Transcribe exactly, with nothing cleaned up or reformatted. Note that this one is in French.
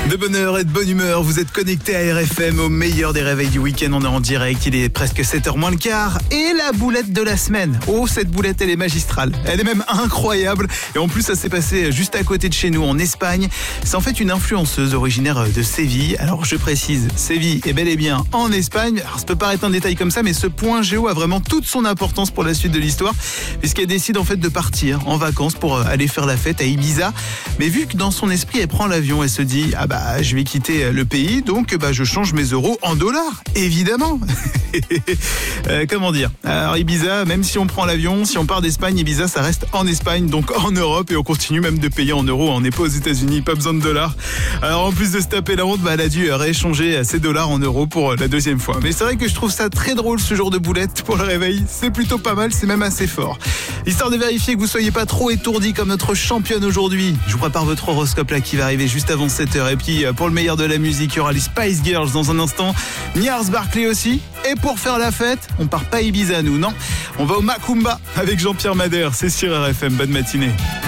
De bonne heure et de bonne humeur, vous êtes connectés à R F M au meilleur des réveils du week-end. On est en direct, il est presque sept heures moins le quart. Et la boulette de la semaine. Oh, cette boulette, elle est magistrale. Elle est même incroyable. Et en plus, ça s'est passé juste à côté de chez nous, en Espagne. C'est en fait une influenceuse originaire de Séville. Alors, je précise, Séville est bel et bien en Espagne. Alors, ça peut paraître un détail comme ça, mais ce point géo a vraiment toute son importance pour la suite de l'histoire. Puisqu'elle décide en fait de partir en vacances pour aller faire la fête à Ibiza. Mais vu que dans son esprit, elle prend l'avion, elle se dit, ah bah, Bah, je vais quitter le pays, donc bah, je change mes euros en dollars, évidemment. euh, comment dire Alors Ibiza, même si on prend l'avion, si on part d'Espagne, Ibiza, ça reste en Espagne, donc en Europe, et on continue même de payer en euros. On n'est pas aux États-Unis, pas besoin de dollars. Alors en plus de se taper la honte, bah, elle a dû rééchanger ses dollars en euros pour la deuxième fois. Mais c'est vrai que je trouve ça très drôle, ce genre de boulette pour le réveil. C'est plutôt pas mal, c'est même assez fort. Histoire de vérifier que vous soyez pas trop étourdi comme notre championne aujourd'hui, je vous prépare votre horoscope là qui va arriver juste avant sept heures. Et puis pour le meilleur de la musique, il y aura les Spice Girls dans un instant, Gnars Barclay aussi. Et pour faire la fête, on part pas à Ibiza nous, non. On va au Macumba avec Jean-Pierre Madère, c'est sur R F M, bonne matinée.